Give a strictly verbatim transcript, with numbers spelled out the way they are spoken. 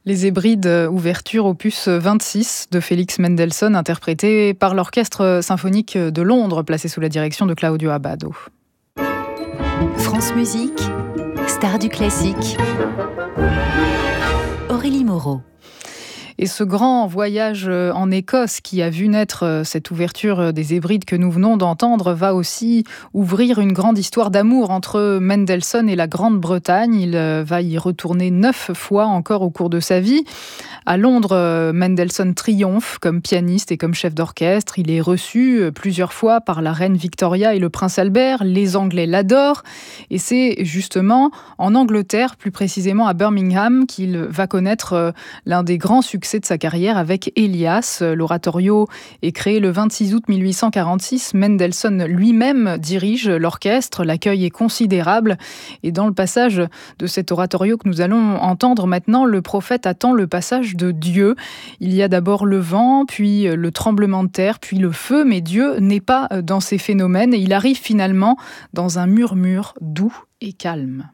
Les Hébrides, ouverture opus vingt-six de Félix Mendelssohn, interprété par l'Orchestre symphonique de Londres, placé sous la direction de Claudio Abbado. France Musique, star du classique. Aurélie Moreau. Et ce grand voyage en Écosse qui a vu naître cette ouverture des Hébrides que nous venons d'entendre va aussi ouvrir une grande histoire d'amour entre Mendelssohn et la Grande-Bretagne. Il va y retourner neuf fois encore au cours de sa vie. À Londres, Mendelssohn triomphe comme pianiste et comme chef d'orchestre. Il est reçu plusieurs fois par la reine Victoria et le prince Albert. Les Anglais l'adorent. Et c'est justement en Angleterre, plus précisément à Birmingham, qu'il va connaître l'un des grands succès de sa carrière avec Elias. L'oratorio est créé le vingt-six août mille huit cent quarante-six. Mendelssohn lui-même dirige l'orchestre. L'accueil est considérable. Et dans le passage de cet oratorio que nous allons entendre maintenant, le prophète attend le passage de Dieu. Il y a d'abord le vent, puis le tremblement de terre, puis le feu, mais Dieu n'est pas dans ces phénomènes et il arrive finalement dans un murmure doux et calme.